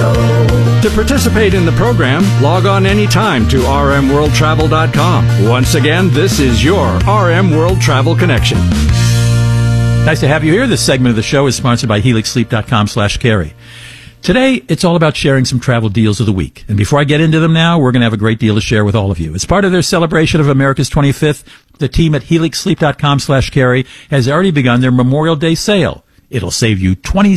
To participate in the program, log on anytime to rmworldtravel.com. Once again, this is your RM World Travel Connection. Nice to have you here. This segment of the show is sponsored by helixsleep.com/carry. Today, it's all about sharing some travel deals of the week. And before I get into them now, we're going to have a great deal to share with all of you. As part of their celebration of America's 25th, the team at helixsleep.com/carry has already begun their Memorial Day sale. It'll save you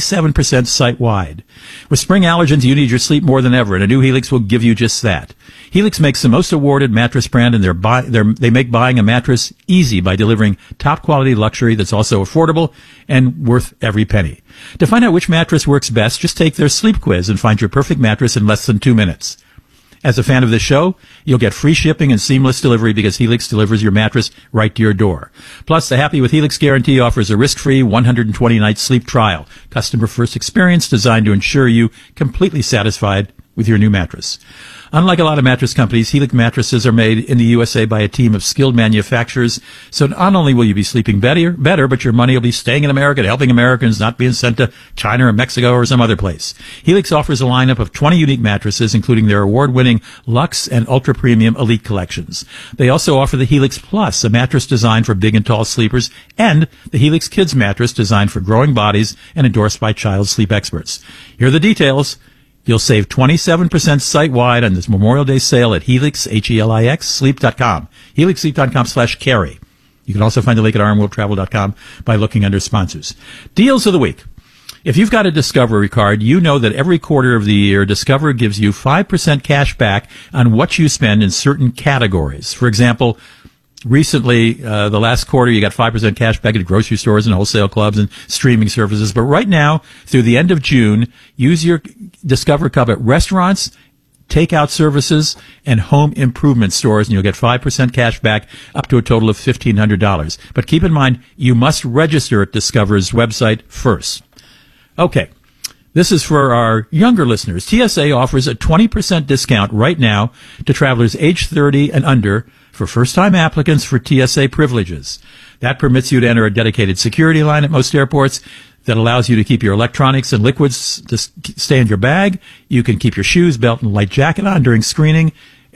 27% site-wide. With spring allergens, you need your sleep more than ever, and a new Helix will give you just that. Helix makes the most awarded mattress brand, and they make buying a mattress easy by delivering top-quality luxury that's also affordable and worth every penny. To find out which mattress works best, just take their sleep quiz and find your perfect mattress in less than 2 minutes. As a fan of the show, you'll get free shipping and seamless delivery because Helix delivers your mattress right to your door. Plus, the Happy with Helix guarantee offers a risk-free 120-night sleep trial. Customer-first experience designed to ensure you completely satisfied with your new mattress. Unlike a lot of mattress companies, Helix mattresses are made in the USA by a team of skilled manufacturers. So not only will you be sleeping better, but your money will be staying in America and helping Americans, not being sent to China or Mexico or some other place. Helix offers a lineup of 20 unique mattresses, including their award-winning Luxe and Ultra Premium Elite collections. They also offer the Helix Plus, a mattress designed for big and tall sleepers, and the Helix Kids mattress designed for growing bodies and endorsed by child sleep experts. Here are the details. You'll save 27% site-wide on this Memorial Day sale at Helix, Helix, sleep.com, helixsleep.com/carry. You can also find the link at rmworldtravel.com by looking under sponsors. Deals of the week. If you've got a Discovery card, you know that every quarter of the year, Discover gives you 5% cash back on what you spend in certain categories. For example, recently, the last quarter, you got 5% cash back at grocery stores and wholesale clubs and streaming services. But right now, through the end of June, use your Discover Cub at restaurants, takeout services, and home improvement stores, and you'll get 5% cash back up to a total of $1,500. But keep in mind, you must register at Discover's website first. Okay. This is for our younger listeners. TSA offers a 20% discount right now to travelers age 30 and under for first-time applicants for TSA privileges. That permits you to enter a dedicated security line at most airports that allows you to keep your electronics and liquids to stay in your bag. You can keep your shoes, belt, and light jacket on during screening,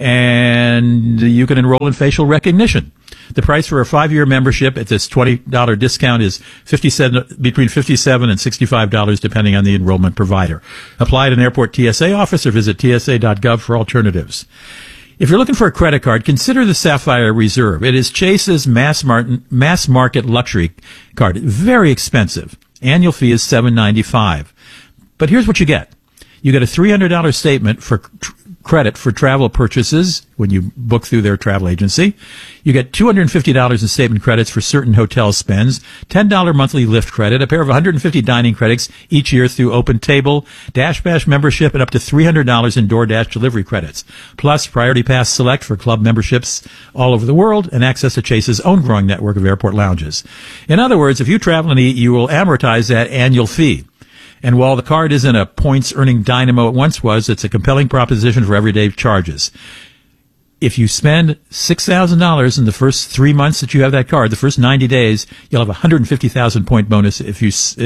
and you can enroll in facial recognition. The price for a 5-year membership at this $20 discount is between $57 and $65, depending on the enrollment provider. Apply at an airport TSA office or visit tsa.gov for alternatives. If you're looking for a credit card, consider the Sapphire Reserve. It is Chase's mass market luxury card. Very expensive. Annual fee is $7.95. But here's what you get. You get a $300 statement for credit for travel purchases when you book through their travel agency. You get $250 in statement credits for certain hotel spends, $10 monthly Lyft credit, a pair of 150 dining credits each year through Open Table, Dash Bash membership, and up to $300 in DoorDash delivery credits. Plus, Priority Pass Select for club memberships all over the world and access to Chase's own growing network of airport lounges. In other words, if you travel and eat, you will amortize that annual fee. And while the card isn't a points-earning dynamo it once was, it's a compelling proposition for everyday charges. If you spend $6,000 in the first 3 months that you have that card, the first 90 days, you'll have a 150,000-point bonus if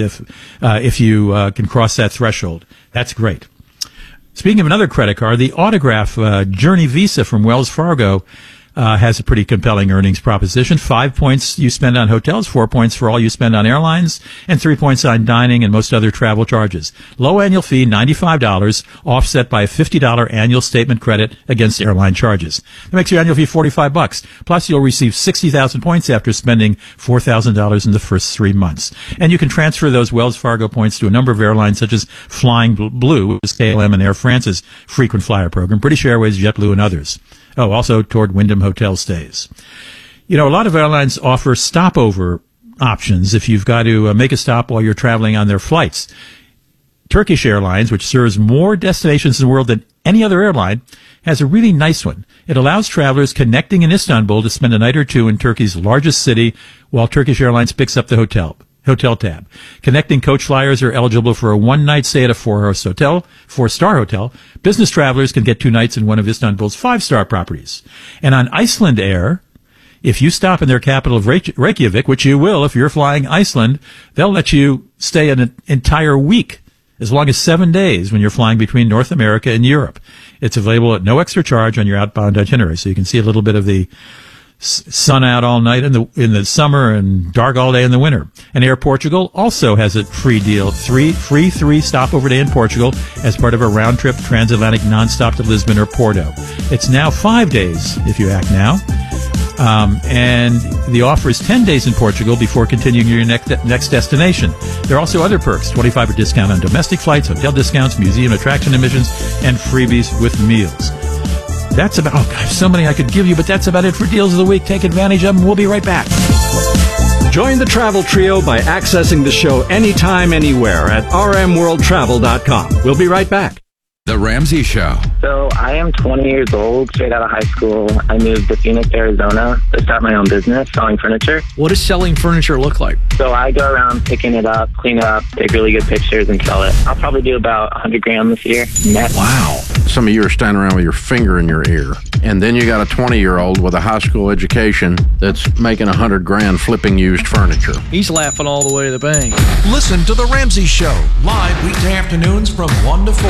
you can cross that threshold. That's great. Speaking of another credit card, the Autograph Journey Visa from Wells Fargo has a pretty compelling earnings proposition. 5 points you spend on hotels, 4 points for all you spend on airlines, and 3 points on dining and most other travel charges. Low annual fee, $95, offset by a $50 annual statement credit against airline charges. That makes your annual fee $45. Plus, you'll receive 60,000 points after spending $4,000 in the first 3 months. And you can transfer those Wells Fargo points to a number of airlines such as Flying Blue, which is KLM and Air France's frequent flyer program, British Airways, JetBlue, and others. Oh, also toward Wyndham hotel stays. You know, a lot of airlines offer stopover options if you've got to make a stop while you're traveling on their flights. Turkish Airlines, which serves more destinations in the world than any other airline, has a really nice one. It allows travelers connecting in Istanbul to spend a night or two in Turkey's largest city while Turkish Airlines picks up the hotel tab. Connecting coach flyers are eligible for a one-night stay at a four-star hotel. Business travelers can get 2 nights in one of Istanbul's 5-star properties. And on Iceland Air, if you stop in their capital of Reykjavik, which you will if you're flying Iceland, they'll let you stay an entire week as long as 7 days when you're flying between North America and Europe. It's available at no extra charge on your outbound itinerary, so you can see a little bit of the sun out all night in the summer and dark all day in the winter. And Air Portugal also has a free deal, three stopover day in Portugal as part of a round trip transatlantic nonstop to Lisbon or Porto. It's now 5 days if you act now. And the offer is 10 days in Portugal before continuing your next destination. There are also other perks, 25% discount on domestic flights, hotel discounts, museum attraction admissions, and freebies with meals. That's about, oh gosh, so many I could give you, but that's about it for Deals of the Week. Take advantage of them. We'll be right back. Join the Travel Trio by accessing the show anytime, anywhere at rmworldtravel.com. We'll be right back. The Ramsey Show. So I am 20 years old, straight out of high school. I moved to Phoenix, Arizona to start my own business selling furniture. What does selling furniture look like? So I go around picking it up, clean it up, take really good pictures and sell it. I'll probably do about $100,000 this year net. Wow. Some of you are standing around with your finger in your ear. And then you got a 20-year-old with a high school education that's making $100,000 flipping used furniture. He's laughing all the way to the bank. Listen to The Ramsey Show, live weekday afternoons from 1 to 4.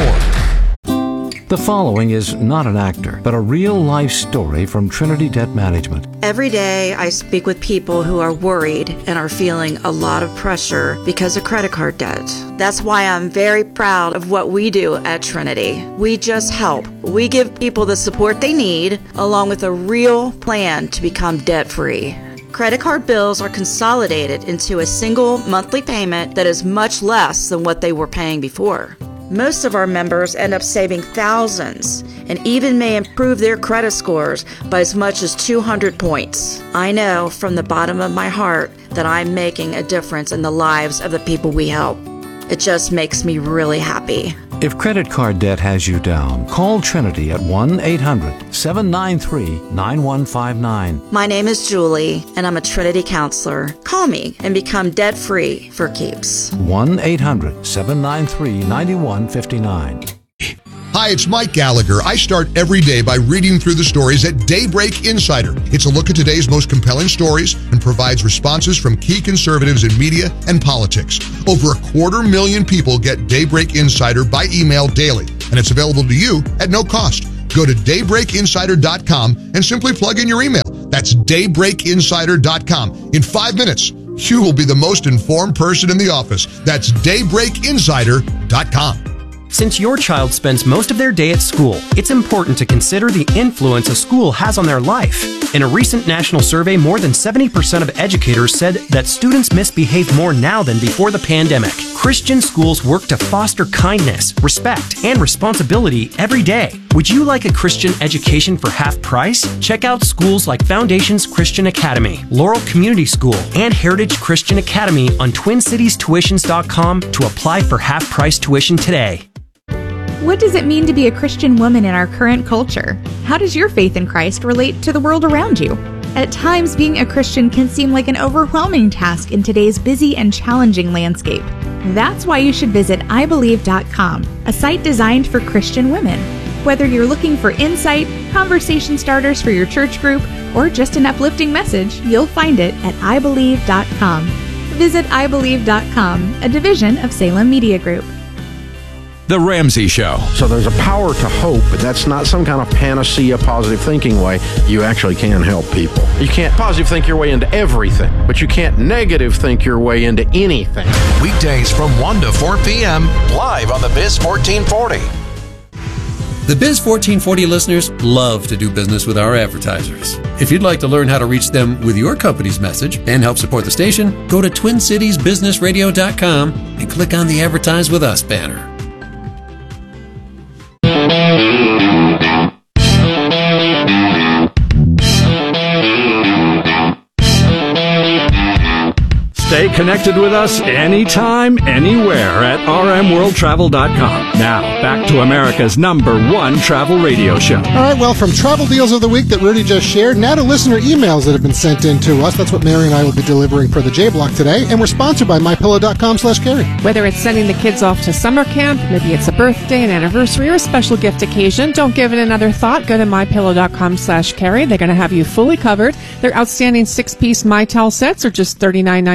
The following is not an actor, but a real-life story from Trinity Debt Management. Every day, I speak with people who are worried and are feeling a lot of pressure because of credit card debt. That's why I'm very proud of what we do at Trinity. We just help. We give people the support they need, along with a real plan to become debt-free. Credit card bills are consolidated into a single monthly payment that is much less than what they were paying before. Most of our members end up saving thousands and even may improve their credit scores by as much as 200 points. I know from the bottom of my heart that I'm making a difference in the lives of the people we help. It just makes me really happy. If credit card debt has you down, call Trinity at 1-800-793-9159. My name is Julie, and I'm a Trinity counselor. Call me and become debt-free for keeps. 1-800-793-9159. Hi, it's Mike Gallagher. I start every day by reading through the stories at Daybreak Insider. It's a look at today's most compelling stories and provides responses from key conservatives in media and politics. Over 250,000 people get Daybreak Insider by email daily, and it's available to you at no cost. Go to daybreakinsider.com and simply plug in your email. That's daybreakinsider.com. In 5 minutes, you will be the most informed person in the office. That's daybreakinsider.com. Since your child spends most of their day at school, it's important to consider the influence a school has on their life. In a recent national survey, more than 70% of educators said that students misbehave more now than before the pandemic. Christian schools work to foster kindness, respect, and responsibility every day. Would you like a Christian education for half price? Check out schools like Foundations Christian Academy, Laurel Community School, and Heritage Christian Academy on TwinCitiesTuitions.com to apply for half price tuition today. What does it mean to be a Christian woman in our current culture? How does your faith in Christ relate to the world around you? At times, being a Christian can seem like an overwhelming task in today's busy and challenging landscape. That's why you should visit ibelieve.com, a site designed for Christian women. Whether you're looking for insight, conversation starters for your church group, or just an uplifting message, you'll find it at ibelieve.com. Visit ibelieve.com, a division of Salem Media Group. The Ramsey Show. So there's a power to hope, but that's not some kind of panacea, positive thinking way. You actually can help people. You can't positive think your way into everything, but you can't negative think your way into anything. Weekdays from 1 to 4 p.m. live on the Biz 1440. The Biz 1440 listeners love to do business with our advertisers. If you'd like to learn how to reach them with your company's message and help support the station, go to TwinCitiesBusinessRadio.com and click on the Advertise With Us banner. Stay connected with us anytime, anywhere at rmworldtravel.com. Now, back to America's #1 travel radio show. All right, well, from travel deals of the week that Rudy just shared, now to listener emails that have been sent in to us. That's what Mary and I will be delivering for the J-Block today, and we're sponsored by MyPillow.com/Carrie. Whether it's sending the kids off to summer camp, maybe it's a birthday, an anniversary, or a special gift occasion, don't give it another thought. Go to MyPillow.com/Carrie. They're going to have you fully covered. Their outstanding 6-piece My Towel sets are just $39.98.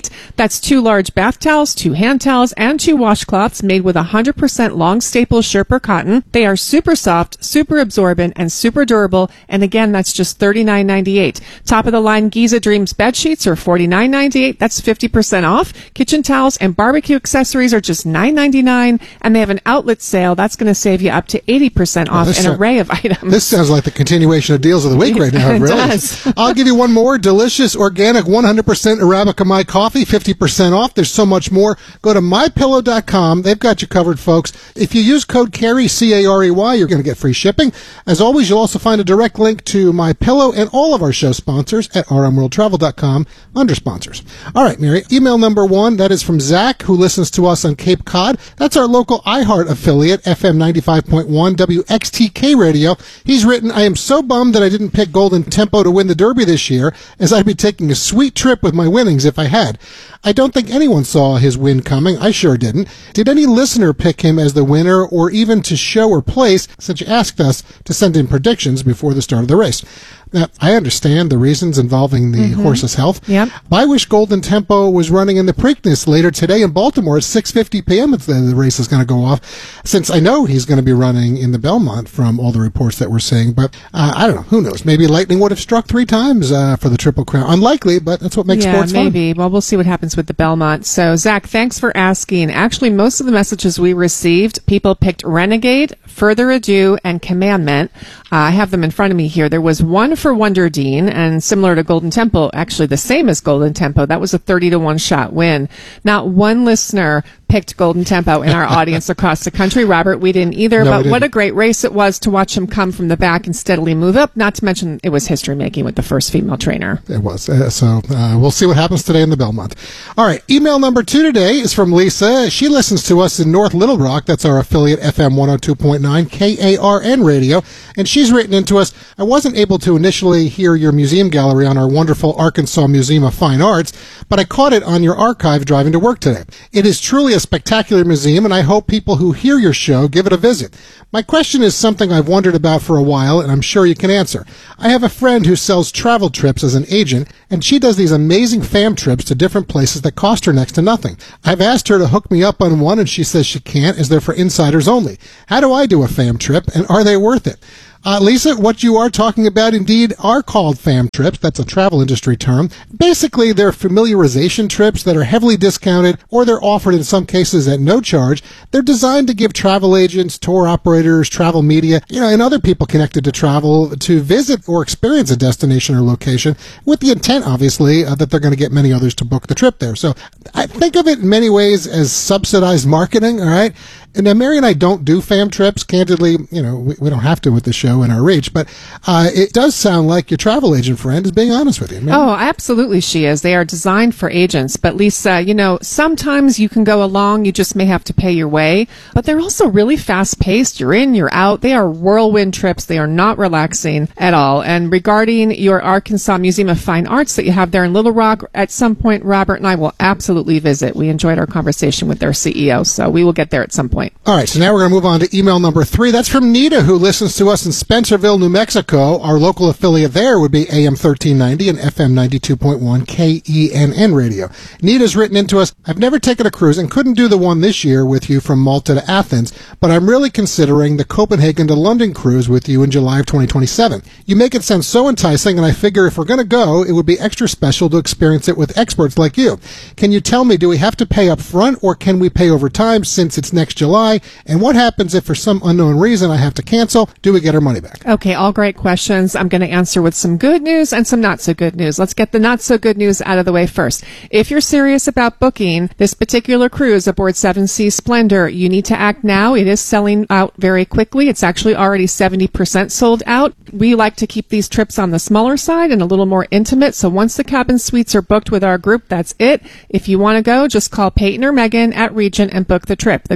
$1,998. That's 2 large bath towels, 2 hand towels, and 2 washcloths made with 100% long staple Sherpa cotton. They are super soft, super absorbent, and super durable. And again, that's just $39.98. Top of the line Giza Dreams bed sheets are $49.98. That's 50% off. Kitchen towels and barbecue accessories are just $9.99. And they have an outlet sale that's going to save you up to 80% off an array of items. This sounds like the continuation of deals of the week right now. It really does. I'll give you one more. Delicious, organic, 100% Arabica My Coffee, 50% off. There's so much more. Go to MyPillow.com. They've got you covered, folks. If you use code CAREY, C-A-R-E-Y, you're going to get free shipping. As always, you'll also find a direct link to MyPillow and all of our show sponsors at rmworldtravel.com under sponsors. All right, Mary, email number 1, that is from Zach, who listens to us on Cape Cod. That's our local iHeart affiliate, FM 95.1 WXTK Radio. He's written, I am so bummed that I didn't pick Golden Tempo to win the Derby this year, as I'd be taking a sweet trip with my winnings if I had. I don't think anyone saw his win coming. I sure didn't. Did any listener pick him as the winner or even to show or place, since you asked us to send in predictions before the start of the race? Now, I understand the reasons involving the horse's health. Yep. I wish Golden Tempo was running in the Preakness later today in Baltimore at 6:50 p.m. The race is going to go off, since I know he's going to be running in the Belmont from all the reports that we're seeing. But I don't know. Who knows? Maybe lightning would have struck 3 times for the Triple Crown. Unlikely, but that's what makes sports fun. Yeah, maybe. Well, we'll see what happens with the Belmont. So, Zach, thanks for asking. Actually, most of the messages we received, people picked Renegade, Further Ado, and Commandment. I have them in front of me here. There was one for Wonder Dean, and similar to Golden Tempo, actually the same as Golden Tempo. That was a 30-to-1 shot win. Not one listener picked Golden Tempo in our audience across the country. Robert, we didn't either, No, but we didn't. what a great race it was to watch him come from the back and steadily move up, not to mention it was history-making with the first female trainer. It was. So we'll see what happens today in the Belmont. All right. Email number 2 today is from Lisa. She listens to us in North Little Rock. That's our affiliate, FM 102.9 KARN radio. And she's written into us, I wasn't able to initially hear your museum gallery on our wonderful Arkansas Museum of Fine Arts, but I caught it on your archive driving to work today. It is truly a spectacular museum, and I hope people who hear your show give it a visit. My question is something I've wondered about for a while, and I'm sure you can answer. I have a friend who sells travel trips as an agent, and she does these amazing fam trips to different places that cost her next to nothing. I've asked her to hook me up on one, and she says she can't, as they're for insiders only. How do I do a fam trip, and are they worth it? Lisa, what you are talking about indeed are called fam trips. That's a travel industry term. Basically, they're familiarization trips that are heavily discounted, or they're offered in some cases at no charge. They're designed to give travel agents, tour operators, travel media, and other people connected to travel to visit or experience a destination or location with the intent, obviously, that they're going to get many others to book the trip there. So I think of it in many ways as subsidized marketing, all right? And now, Mary and I don't do fam trips. Candidly, we don't have to with the show in our reach, but it does sound like your travel agent friend is being honest with you. Mary. Oh, absolutely she is. They are designed for agents. But Lisa, sometimes you can go along, you just may have to pay your way, but they're also really fast paced. You're in, you're out. They are whirlwind trips. They are not relaxing at all. And regarding your Arkansas Museum of Fine Arts that you have there in Little Rock, at some point, Robert and I will absolutely visit. We enjoyed our conversation with their CEO, so we will get there at some point. All right, so now we're going to move on to email number 3. That's from Nita, who listens to us in Spencerville, New Mexico. Our local affiliate there would be AM 1390 and FM 92.1 KENN radio. Nita's written into us, I've never taken a cruise and couldn't do the one this year with you from Malta to Athens, but I'm really considering the Copenhagen to London cruise with you in July of 2027. You make it sound so enticing, and I figure if we're going to go, it would be extra special to experience it with experts like you. Can you tell me, do we have to pay up front, or can we pay over time since it's next July? And what happens if for some unknown reason I have to cancel? Do we get our money back? Okay, all great questions. I'm going to answer with some good news and some not so good news. Let's get the not so good news out of the way first. If you're serious about booking this particular cruise aboard Seven Seas Splendor, you need to act now. It is selling out very quickly. It's actually already 70% sold out. We like to keep these trips on the smaller side and a little more intimate. So once the cabin suites are booked with our group, that's it. If you want to go, just call Peyton or Megan at Regent and book the trip. The good news,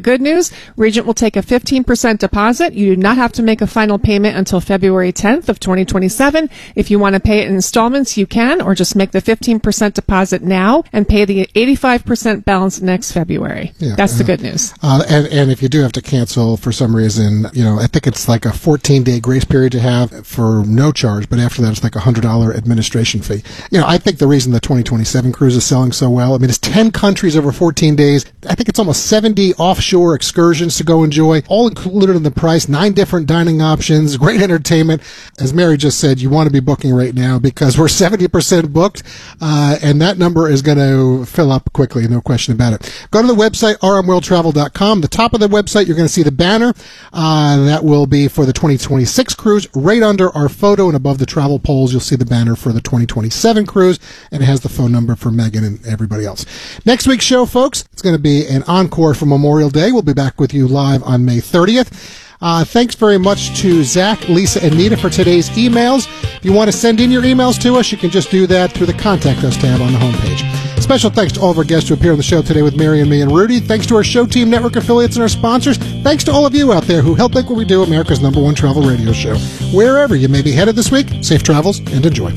news. Regent will take a 15% deposit. You do not have to make a final payment until February 10th of 2027. If you want to pay it in installments, you can, or just make the 15% deposit now and pay the 85% balance next February. Yeah, that's the good news. And if you do have to cancel for some reason, I think it's like a 14-day grace period to have for no charge, but after that it's like a $100 administration fee. I think the reason the 2027 cruise is selling so well, it's 10 countries over 14 days. I think it's almost 70 offshore excursions to go enjoy, all included in the price, 9 different dining options, great entertainment. As Mary just said, you want to be booking right now because we're 70% booked, and that number is going to fill up quickly, no question about it. Go to the website, rmworldtravel.com. The top of the website, you're going to see the banner. That will be for the 2026 cruise. Right under our photo and above the travel polls, you'll see the banner for the 2027 cruise, and it has the phone number for Megan and everybody else. Next week's show, folks, it's going to be an encore for Memorial Day. We'll be back with you live on May 30th. Thanks very much to Zach, Lisa, and Nita for today's emails. If you want to send in your emails to us, you can just do that through the Contact Us tab on the homepage. Special thanks to all of our guests who appear on the show today with Mary and me and Rudy. Thanks to our show team, network affiliates, and our sponsors. Thanks to all of you out there who help make what we do America's #1 travel radio show. Wherever you may be headed this week, safe travels and enjoy.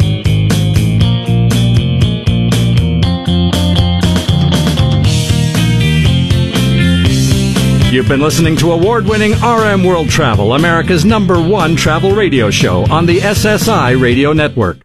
You've been listening to award-winning RM World Travel, America's #1 travel radio show on the SSI Radio Network.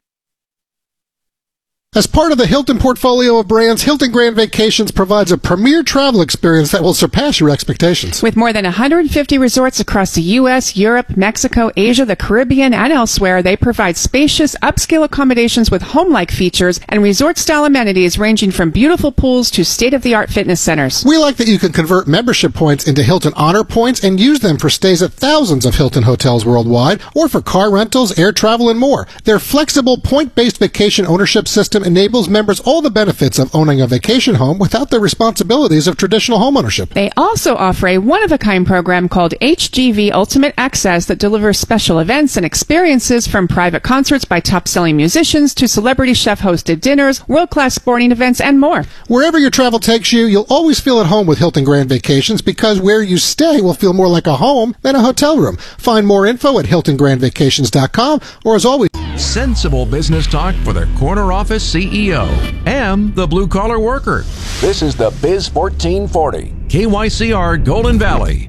As part of the Hilton portfolio of brands, Hilton Grand Vacations provides a premier travel experience that will surpass your expectations. With more than 150 resorts across the U.S., Europe, Mexico, Asia, the Caribbean, and elsewhere, they provide spacious, upscale accommodations with home-like features and resort-style amenities ranging from beautiful pools to state-of-the-art fitness centers. We like that you can convert membership points into Hilton Honor Points and use them for stays at thousands of Hilton hotels worldwide, or for car rentals, air travel, and more. Their flexible, point-based vacation ownership system enables members all the benefits of owning a vacation home without the responsibilities of traditional homeownership. They also offer a one-of-a-kind program called HGV Ultimate Access that delivers special events and experiences, from private concerts by top-selling musicians to celebrity chef-hosted dinners, world-class sporting events, and more. Wherever your travel takes you, you'll always feel at home with Hilton Grand Vacations, because where you stay will feel more like a home than a hotel room. Find more info at HiltonGrandVacations.com, or as always, sensible business talk for the corner office CEO and the blue-collar worker. This is the Biz 1440, KYCR Golden Valley.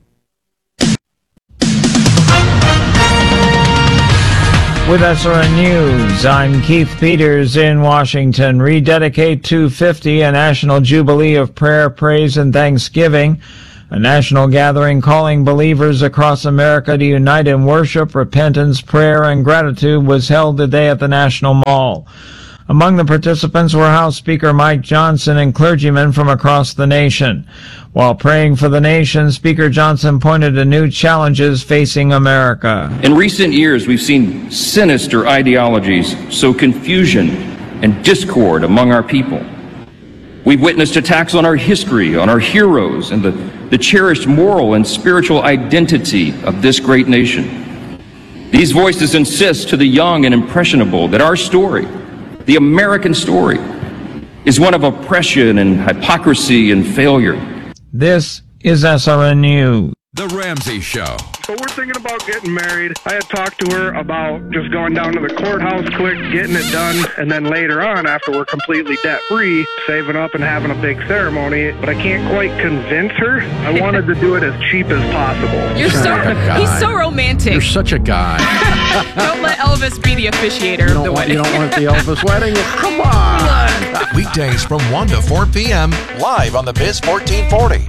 With SRN News, I'm Keith Peters in Washington. Rededicate 250, a national jubilee of prayer, praise, and thanksgiving. A national gathering calling believers across America to unite in worship, repentance, prayer, and gratitude was held today at the National Mall. Among the participants were House Speaker Mike Johnson and clergymen from across the nation. While praying for the nation, Speaker Johnson pointed to new challenges facing America. In recent years, we've seen sinister ideologies sow confusion and discord among our people. We've witnessed attacks on our history, on our heroes, and the cherished moral and spiritual identity of this great nation. These voices insist to the young and impressionable that our story, the American story, is one of oppression and hypocrisy and failure. This is SRN News. The Ramsey Show. So we're thinking about getting married. I had talked to her about just going down to the courthouse quick, getting it done, and then later on, after we're completely debt-free, saving up and having a big ceremony. But I can't quite convince her. I wanted to do it as cheap as possible. He's so romantic. You're such a guy. Don't let Elvis be the officiator of the wedding. You don't want the Elvis wedding? Come on. Weekdays from 1 to 4 p.m. live on the Biz 1440.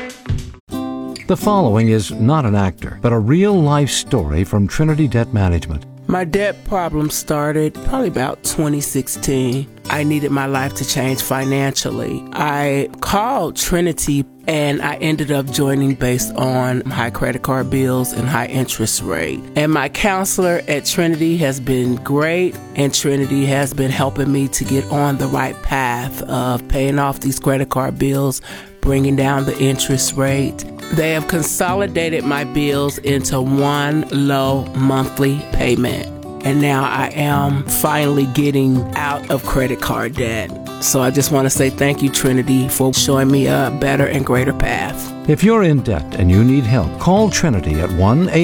The following is not an actor, but a real-life story from Trinity Debt Management. My debt problem started probably about 2016. I needed my life to change financially. I called Trinity and I ended up joining based on high credit card bills and high interest rate. And my counselor at Trinity has been great, and Trinity has been helping me to get on the right path of paying off these credit card bills, bringing down the interest rate. They have consolidated my bills into one low monthly payment. And now I am finally getting out of credit card debt. So I just want to say thank you, Trinity, for showing me a better and greater path. If you're in debt and you need help, call Trinity at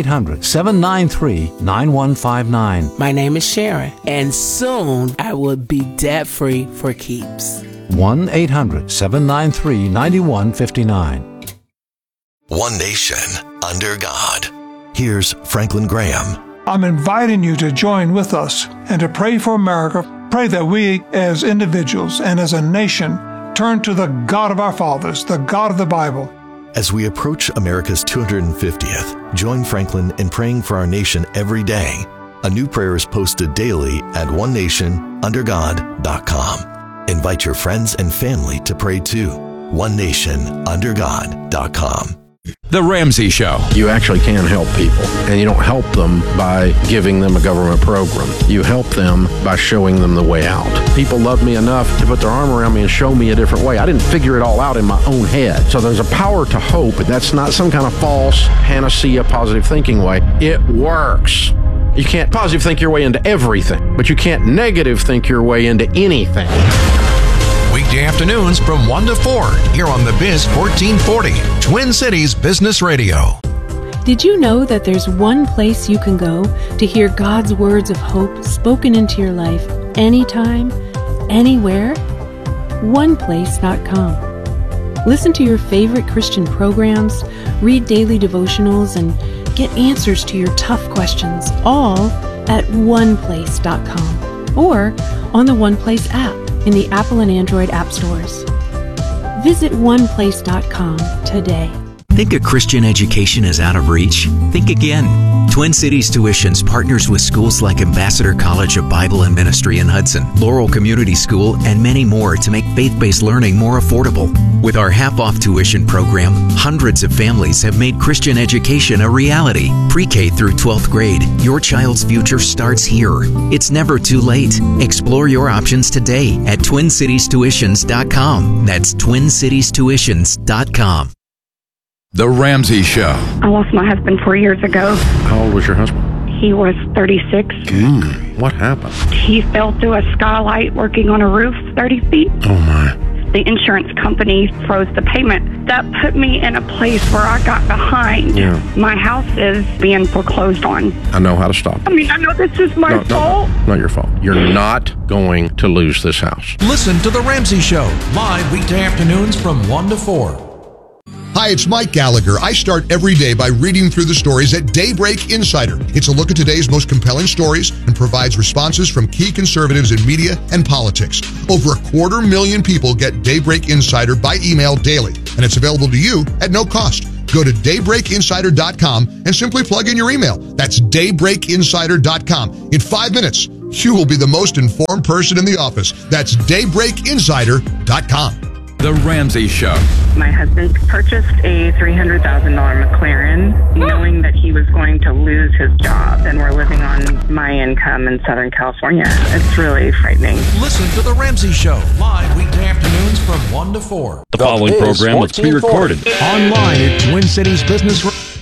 1-800-793-9159. My name is Sharon, and soon I will be debt-free for keeps. 1-800-793-9159. One nation under God. Here's Franklin Graham. I'm inviting you to join with us and to pray for America. Pray that we as individuals and as a nation turn to the God of our fathers, the God of the Bible. As we approach America's 250th, join Franklin in praying for our nation every day. A new prayer is posted daily at onenationundergod.com. Invite your friends and family to pray too. onenationundergod.com. The Ramsey Show. You actually can help people, and you don't help them by giving them a government program. You help them by showing them the way out. People love me enough to put their arm around me and show me a different way. I didn't figure it all out in my own head. So there's a power to hope, but that's not some kind of false panacea positive thinking way. It works. You can't positive think your way into everything, but you can't negative think your way into anything. Weekday afternoons from 1 to 4 here on the Biz 1440, Twin Cities Business Radio. Did you know that there's one place you can go to hear God's words of hope spoken into your life anytime, anywhere? OnePlace.com. Listen to your favorite Christian programs, read daily devotionals, and get answers to your tough questions, all at OnePlace.com or on the OnePlace app in the Apple and Android app stores. Visit OnePlace.com today. Think a Christian education is out of reach? Think again. Twin Cities Tuitions partners with schools like Ambassador College of Bible and Ministry in Hudson, Laurel Community School, and many more to make faith-based learning more affordable. With our half-off tuition program, hundreds of families have made Christian education a reality. Pre-K through 12th grade, your child's future starts here. It's never too late. Explore your options today at TwinCitiesTuitions.com. That's TwinCitiesTuitions.com. The Ramsey Show. I lost my husband 4 years ago. How old was your husband? He was 36. What happened? He fell through a skylight working on a roof 30 feet. Oh, my. The insurance company froze the payment. That put me in a place where I got behind. Yeah. My house is being foreclosed on. I know how to stop it. I mean, I know this is my fault. No, not your fault. You're not going to lose this house. Listen to The Ramsey Show, live weekday afternoons from 1 to 4. Hi, it's Mike Gallagher. I start every day by reading through the stories at Daybreak Insider. It's a look at today's most compelling stories and provides responses from key conservatives in media and politics. Over 250,000 people get Daybreak Insider by email daily, and it's available to you at no cost. Go to daybreakinsider.com and simply plug in your email. That's daybreakinsider.com. In 5 minutes, you will be the most informed person in the office. That's daybreakinsider.com. The Ramsey Show. My husband purchased a $300,000 McLaren, knowing that he was going to lose his job, and we're living on my income in Southern California. It's really frightening. Listen to The Ramsey Show, live weekday afternoons from 1 to 4. The following program was pre-recorded online at Twin Cities Business Radio.